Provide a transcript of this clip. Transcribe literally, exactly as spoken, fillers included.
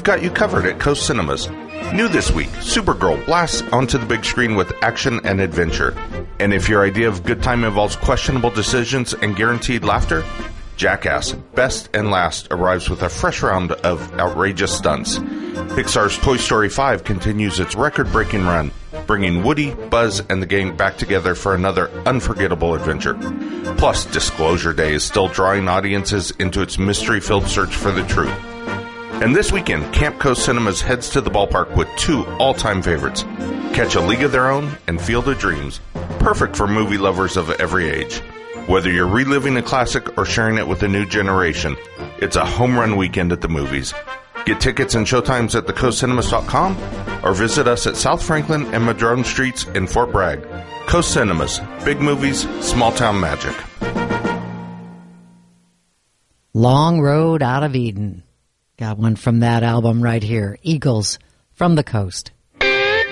got you covered at Coast Cinemas. New this week, Supergirl blasts onto the big screen with action and adventure. And if your idea of good time involves questionable decisions and guaranteed laughter, Jackass Best and Last arrives with a fresh round of outrageous stunts. Pixar's Toy Story five continues its record-breaking run, bringing Woody, Buzz, and the gang back together for another unforgettable adventure. Plus, Disclosure Day is still drawing audiences into its mystery-filled search for the truth. And this weekend, Camp Coast Cinemas heads to the ballpark with two all-time favorites. Catch A League of Their Own and Field of Dreams, perfect for movie lovers of every age. Whether you're reliving a classic or sharing it with a new generation, it's a home run weekend at the movies. Get tickets and showtimes at the coast cinemas dot com or visit us at South Franklin and Madrone Streets in Fort Bragg. Coast Cinemas, big movies, small town magic. Long Road Out of Eden. Got one from that album right here. Eagles from the Coast.